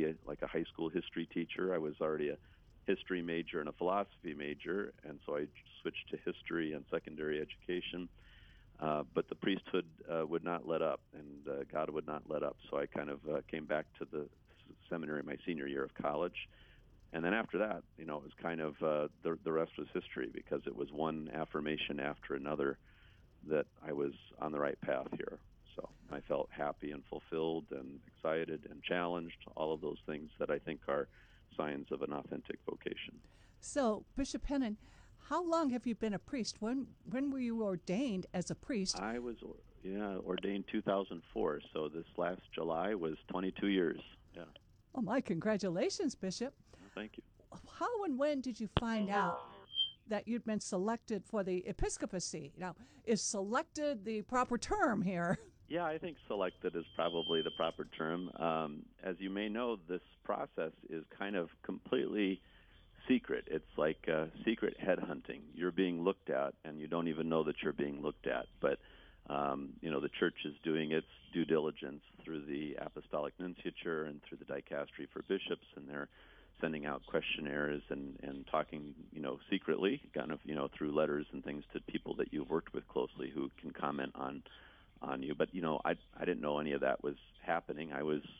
a high school history teacher. I was already a history major and a philosophy major, and so I switched to history and secondary education. But the priesthood would not let up, and God would not let up. So I kind of came back to the seminary my senior year of college. And then after that, it was kind of the rest was history, because it was one affirmation after another that I was on the right path here. So I felt happy and fulfilled and excited and challenged, all of those things that I think are signs of an authentic vocation. So, Bishop Hennon, how long have you been a priest? When were you ordained as a priest? I was ordained 2004, so this last July was 22 years. Yeah. Oh, my congratulations, Bishop. Well, thank you. How and when did you find out that you'd been selected for the episcopacy? Now, is selected the proper term here? Yeah, I think selected is probably the proper term. As you may know, this process is kind of completely secret. It's like secret headhunting. You're being looked at, and you don't even know that you're being looked at. But the church is doing its due diligence through the apostolic nunciature and through the dicastery for bishops, and they're sending out questionnaires and talking, secretly, kind of, through letters and things to people that you've worked with closely who can comment on you. But, I didn't know any of that was happening. I was,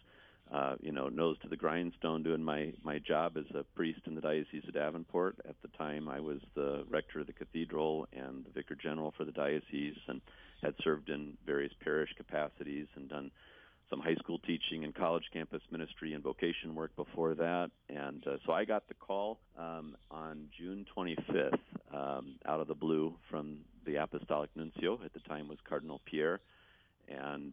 nose to the grindstone doing my job as a priest in the Diocese of Davenport. At the time, I was the rector of the cathedral and the vicar general for the diocese, and had served in various parish capacities and done some high school teaching and college campus ministry and vocation work before that. And so I got the call on June 25th out of the blue from the apostolic nuncio. At the time was Cardinal Pierre. And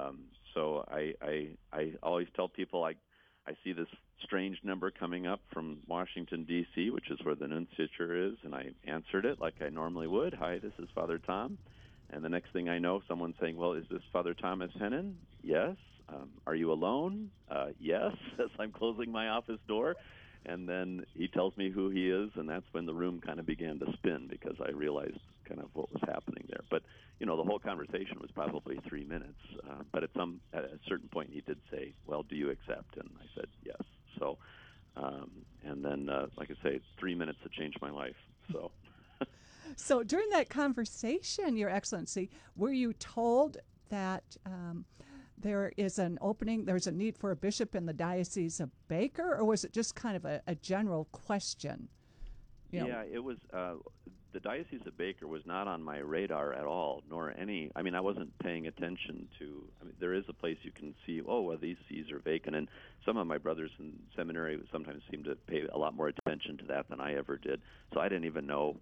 so I always tell people I see this strange number coming up from Washington, D.C., which is where the nunciature is, and I answered it like I normally would. Hi, this is Father Tom. And the next thing I know, someone's saying, well, is this Father Thomas Hennon? Yes. Are you alone? Yes, as I'm closing my office door. And then he tells me who he is, and that's when the room kind of began to spin, because I realized kind of what was happening there. But, the whole conversation was probably 3 minutes. But at a certain point, he did say, well, do you accept? And I said, yes. So, and then, like I say, 3 minutes that changed my life. So. So during that conversation, Your Excellency, were you told that there is an opening, there's a need for a bishop in the Diocese of Baker, or was it just kind of a general question? Yeah, it was. The Diocese of Baker was not on my radar at all, nor any. I mean, I wasn't paying attention to. I mean, there is a place you can see. Oh, well, these sees are vacant, and some of my brothers in seminary sometimes seem to pay a lot more attention to that than I ever did. So I didn't even know,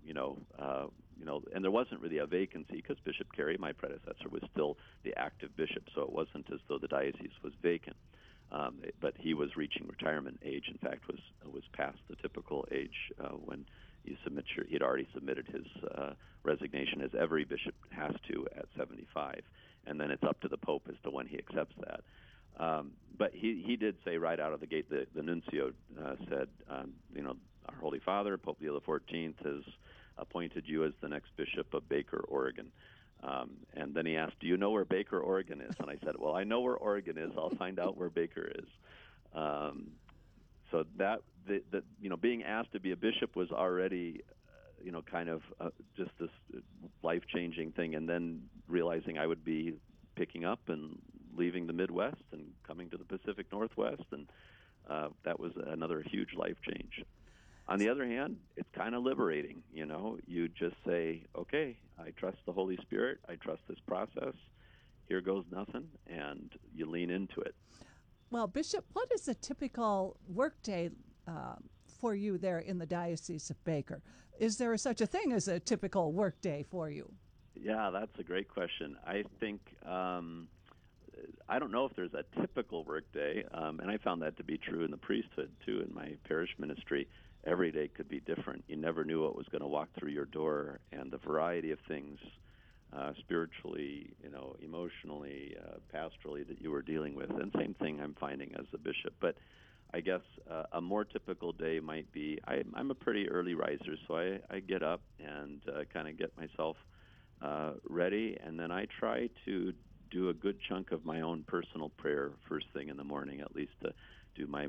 and there wasn't really a vacancy because Bishop Carey, my predecessor, was still the active bishop. So it wasn't as though the diocese was vacant. But he was reaching retirement age. In fact, was past the typical age when you submit he'd already submitted his resignation, as every bishop has to at 75, and then it's up to the Pope as to when he accepts that. But he did say right out of the gate, the nuncio said, our Holy Father, Pope Leo XIV, has appointed you as the next bishop of Baker, Oregon. And then he asked, do you know where Baker, Oregon is? And I said, well, I know where Oregon is. I'll find out where Baker is. So that, being asked to be a bishop was already, kind of just this life-changing thing. And then realizing I would be picking up and leaving the Midwest and coming to the Pacific Northwest. And that was another huge life change. On the other hand, it's kind of liberating, You just say, okay, I trust the Holy Spirit. I trust this process. Here goes nothing, and you lean into it. Well, Bishop, what is a typical workday for you there in the Diocese of Baker? Is there such a thing as a typical workday for you? Yeah, that's a great question. I think I don't know if there's a typical workday, and I found that to be true in the priesthood, too, in my parish ministry. Every day could be different. You never knew what was going to walk through your door, and the variety of things, spiritually, emotionally, pastorally, that you were dealing with. And same thing I'm finding as a bishop. But I guess a more typical day might be, I'm a pretty early riser, so I get up and kind of get myself ready, and then I try to do a good chunk of my own personal prayer first thing in the morning, at least to do my